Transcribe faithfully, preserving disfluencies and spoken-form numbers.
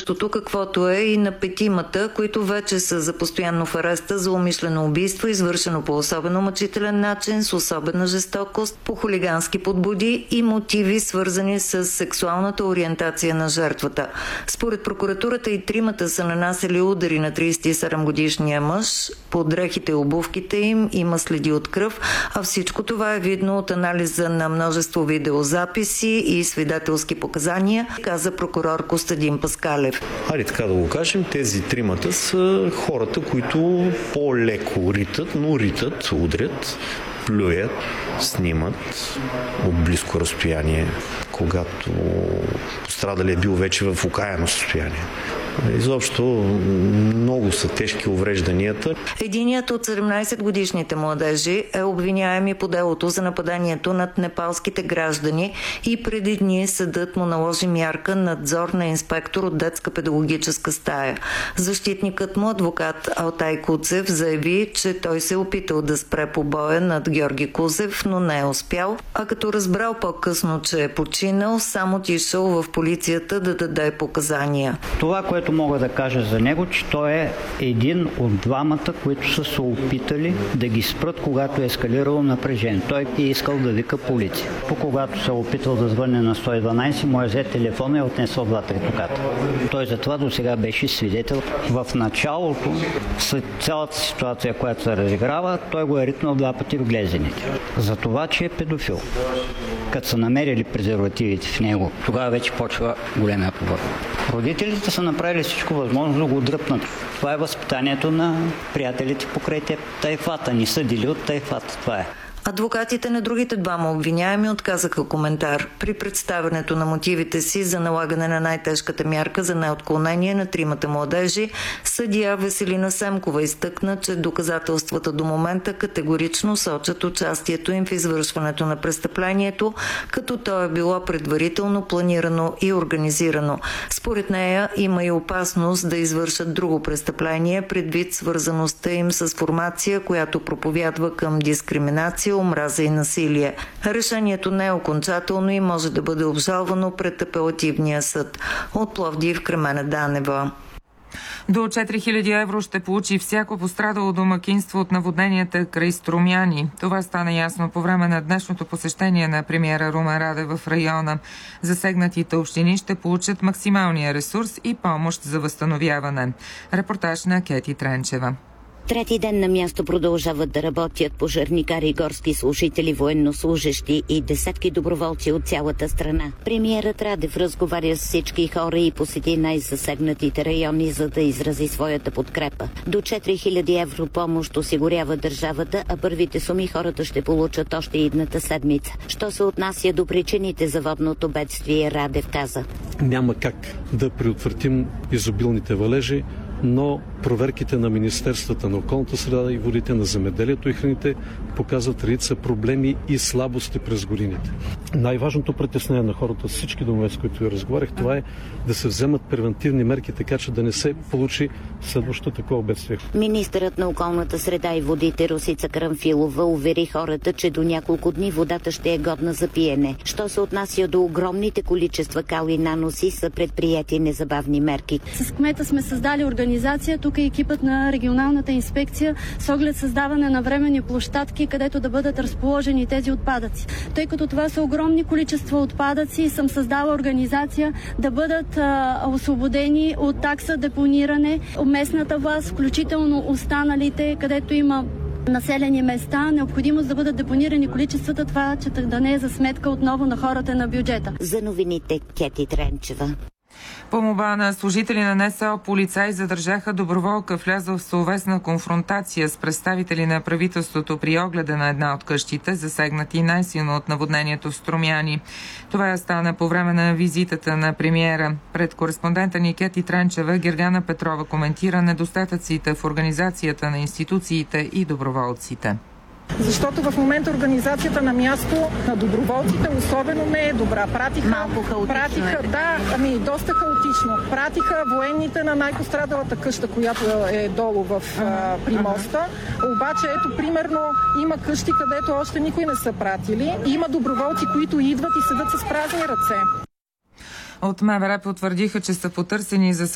същото, каквото е и на петимата, които вече са за постоянно в ареста за умишлено убийство, извършено по особено мъчителен начин, с особена жестокост, по хулигански подбуди и мотиви, свързани с сексуалната ориентация на жертвата. Според прокуратурата и тримата са нанасяли удари на тридесет и седем годишния мъж. По дрехите и обувките им има следи от кръв, а всичко това е видно от анализа на множество видеозаписи и свидетелски показания, каза прокурор Костадин Паскалев. Хайде така да го кажем, тези тримата са хората, които по-леко ритат, но ритат, удрят, плюят, снимат от близко разстояние, когато пострадалият е бил вече в окаяно състояние. Изобщо много са тежки уврежданията. Единият от седемнадесетгодишните младежи е обвиняем и по делото за нападанието над непалските граждани и преди дни съдът му наложи мярка надзор на инспектор от детска педагогическа стая. Защитникът му, адвокат Алтай Куцев, заяви, че той се е опитал да спре побоя над Георги Кузев, но не е успял, а като разбрал по-късно, че е починал, само отишъл в полицията да даде показания. Това, което мога да кажа за него, че той е един от двамата, които са се опитали да ги спрат, когато е ескалирало напрежение. Той е искал да вика полиция. По когато се е опитал да звъне на сто и дванадесет, му е взе телефона и отнесъл два-три токата. Той затова до сега беше свидетел. В началото, след цялата ситуация, която се разиграва, той го е ритнал два пъти в глезените. За това, че е педофил. Като са намерили презервативите в него, тогава вече почва големия побор. Родителите са направили всичко възможно да го дръпнат. Това е възпитанието на приятелите покрай теб. Тайфата ни съдили от тайфата. Това е. Адвокатите на другите двама обвиняеми отказаха коментар. При представянето на мотивите си за налагане на най-тежката мярка за неотклонение на тримата младежи, съдия Веселина Семкова изтъкна, че доказателствата до момента категорично сочат участието им в извършването на престъплението, като то е било предварително планирано и организирано. Според нея има и опасност да извършат друго престъпление, предвид свързаността им с формация, която проповядва към дискриминация, омраза и насилие. Решението не е окончателно и може да бъде обжалвано пред апелативния съд. От Пловдив, Кремена Данева. До четири хиляди евро ще получи всяко пострадало домакинство от наводненията край Струмяни. Това стана ясно по време на днешното посещение на премиера Румен Радев в района. Засегнатите общини ще получат максималния ресурс и помощ за възстановяване. Репортаж на Кети Тренчева. Трети ден на място продължават да работят пожарникари, горски служители, военнослужещи и десетки доброволци от цялата страна. Премиерът Радев разговаря с всички хора и посети най-засегнатите райони, за да изрази своята подкрепа. До четири хиляди евро помощ осигурява държавата, а първите суми хората ще получат още идната седмица. Що се отнася до причините за водното бедствие, Радев каза: няма как да предотвратим изобилните валежи, но проверките на Министерствата на околната среда и водите, на земеделието и храните показват редица проблеми и слабости през годините. Най-важното притеснение на хората, всички домове, с които я разговарях, това е да се вземат превентивни мерки, така че да не се получи следващото такова бедствие. Министърът на околната среда и водите Росица Карамфилова увери хората, че до няколко дни водата ще е годна за пиене. Що се отнася до огромните количества кал и наноси, са предприяти незабавни мерки. С кмета сме създали организация, тук е екипът на регионалната инспекция с оглед създаване на временни площадки, където да бъдат разположени тези отпадъци. Тъй като това са огромни количества отпадъци, съм създала организация да бъдат а, освободени от такса депониране местната власт, включително останалите, където има населени места, необходимост да бъдат депонирани количествата, това че да не е за сметка отново на хората на бюджета. За новините Кети Тренчева. По молба на служители на НСО, полицаи задържаха доброволка, влязъл в словесна конфронтация с представители на правителството при огледа на една от къщите, засегнати най-силно от наводнението в Струмяни. Това стана по време на визитата на премиера. Пред кореспондента ни Кети Тренчева, Гергана Петрова коментира недостатъците в организацията на институциите и доброволците. Защото в момента организацията на място на доброволците особено не е добра. Пратиха, Малко хаотично пратиха, е. Да, ами доста хаотично. Пратиха военните на най-пострадалата къща, която е долу в, а, при моста. Обаче, ето, примерно, има къщи, където още никой не са пратили. Има доброволци, които идват и седат с празни ръце. От МВР потвърдиха, че са потърсени за